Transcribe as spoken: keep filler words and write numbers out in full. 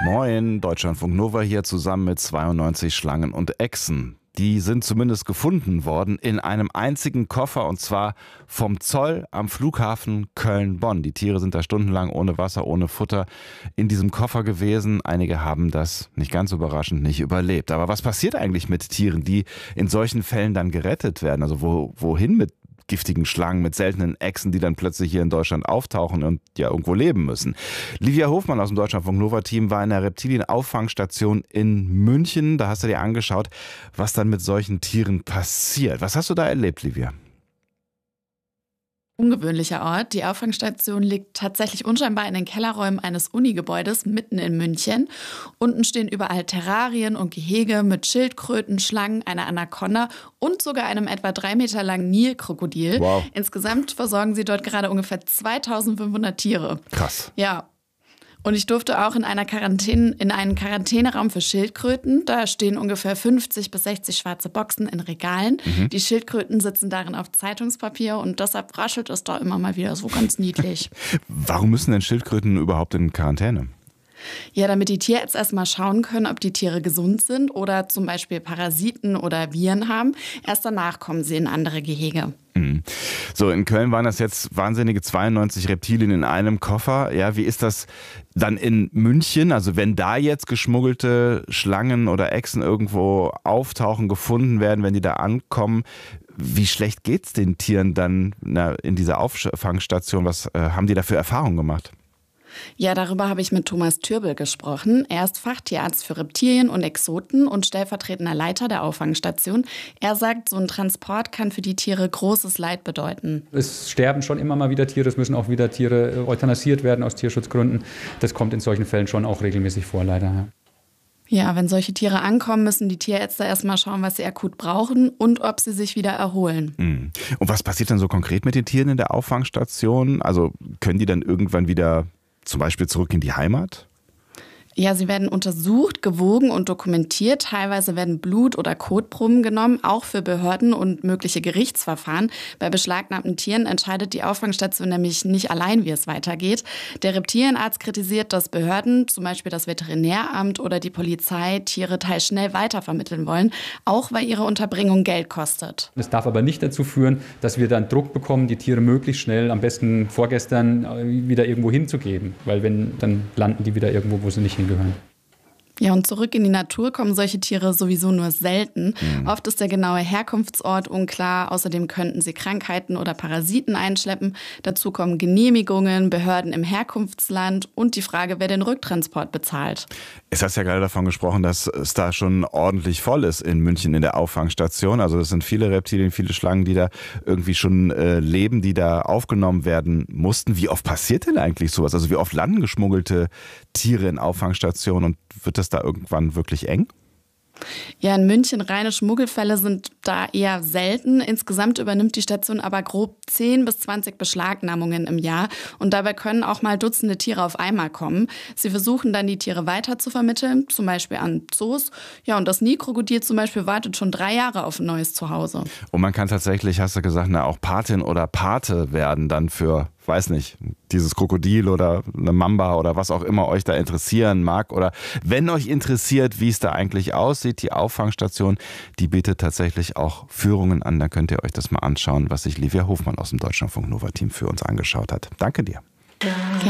Moin, Deutschlandfunk Nova hier zusammen mit zweiundneunzig Schlangen und Echsen. Die sind zumindest gefunden worden in einem einzigen Koffer, und zwar vom Zoll am Flughafen Köln-Bonn. Die Tiere sind da stundenlang ohne Wasser, ohne Futter in diesem Koffer gewesen. Einige haben das, nicht ganz überraschend, nicht überlebt. Aber was passiert eigentlich mit Tieren, die in solchen Fällen dann gerettet werden? Also wo, wohin mit giftigen Schlangen, mit seltenen Echsen, die dann plötzlich hier in Deutschland auftauchen und ja irgendwo leben müssen? Livia Hofmann aus dem Deutschlandfunk Nova Team war in der Reptilienauffangstation in München. Da hast du dir angeschaut, was dann mit solchen Tieren passiert. Was hast du da erlebt, Livia? Ungewöhnlicher Ort. Die Auffangstation liegt tatsächlich unscheinbar in den Kellerräumen eines Unigebäudes mitten in München. Unten stehen überall Terrarien und Gehege mit Schildkröten, Schlangen, einer Anaconda und sogar einem etwa drei Meter langen Nilkrokodil. Wow. Insgesamt versorgen sie dort gerade ungefähr zweitausendfünfhundert Tiere. Krass. Ja. Und ich durfte auch in einer Quarantäne, in einen Quarantäneraum für Schildkröten. Da stehen ungefähr fünfzig bis sechzig schwarze Boxen in Regalen. Mhm. Die Schildkröten sitzen darin auf Zeitungspapier und deshalb raschelt es da immer mal wieder so ganz niedlich. Warum müssen denn Schildkröten überhaupt in Quarantäne? Ja, damit die Tierärzte erstmal schauen können, ob die Tiere gesund sind oder zum Beispiel Parasiten oder Viren haben. Erst danach kommen sie in andere Gehege. So, in Köln waren das jetzt wahnsinnige zweiundneunzig Reptilien in einem Koffer. Ja, wie ist das dann in München? Also wenn da jetzt geschmuggelte Schlangen oder Echsen irgendwo auftauchen, gefunden werden, wenn die da ankommen, wie schlecht geht's den Tieren dann na, in dieser Auffangstation? Was äh, haben die da für Erfahrungen gemacht? Ja, darüber habe ich mit Thomas Türbel gesprochen. Er ist Fachtierarzt für Reptilien und Exoten und stellvertretender Leiter der Auffangstation. Er sagt, so ein Transport kann für die Tiere großes Leid bedeuten. Es sterben schon immer mal wieder Tiere, es müssen auch wieder Tiere euthanasiert werden aus Tierschutzgründen. Das kommt in solchen Fällen schon auch regelmäßig vor, leider. Ja, wenn solche Tiere ankommen, müssen die Tierärzte erstmal schauen, was sie akut brauchen und ob sie sich wieder erholen. Mhm. Und was passiert dann so konkret mit den Tieren in der Auffangstation? Also können die dann irgendwann wieder zum Beispiel zurück in die Heimat? Ja, sie werden untersucht, gewogen und dokumentiert. Teilweise werden Blut- oder Kotproben genommen, auch für Behörden und mögliche Gerichtsverfahren. Bei beschlagnahmten Tieren entscheidet die Auffangstation nämlich nicht allein, wie es weitergeht. Der Reptilienarzt kritisiert, dass Behörden, zum Beispiel das Veterinäramt oder die Polizei, Tiere teils schnell weitervermitteln wollen, auch weil ihre Unterbringung Geld kostet. Es darf aber nicht dazu führen, dass wir dann Druck bekommen, die Tiere möglichst schnell, am besten vorgestern, wieder irgendwo hinzugeben. Weil wenn, dann landen die wieder irgendwo, wo sie nicht hingehören. Ja, und zurück in die Natur kommen solche Tiere sowieso nur selten. Mhm. Oft ist der genaue Herkunftsort unklar. Außerdem könnten sie Krankheiten oder Parasiten einschleppen. Dazu kommen Genehmigungen, Behörden im Herkunftsland und die Frage, wer den Rücktransport bezahlt. Es hast ja gerade davon gesprochen, dass es da schon ordentlich voll ist in München in der Auffangstation. Also es sind viele Reptilien, viele Schlangen, die da irgendwie schon äh, leben, die da aufgenommen werden mussten. Wie oft passiert denn eigentlich sowas? Also wie oft landen geschmuggelte Tiere in Auffangstationen und wird das da irgendwann wirklich eng? Ja, in München reine Schmuggelfälle sind da eher selten. Insgesamt übernimmt die Station aber grob zehn bis zwanzig Beschlagnahmungen im Jahr. Und dabei können auch mal Dutzende Tiere auf einmal kommen. Sie versuchen dann, die Tiere weiter zu vermitteln, zum Beispiel an Zoos. Ja, und das Nilkrokodil zum Beispiel wartet schon drei Jahre auf ein neues Zuhause. Und man kann tatsächlich, hast du gesagt, na, auch Patin oder Pate werden dann für, weiß nicht, dieses Krokodil oder eine Mamba oder was auch immer euch da interessieren mag. Oder wenn euch interessiert, wie es da eigentlich aussieht, die Auffangstation, die bietet tatsächlich auch Führungen an. Dann könnt ihr euch das mal anschauen, was sich Livia Hofmann aus dem Deutschlandfunk Nova Team für uns angeschaut hat. Danke dir.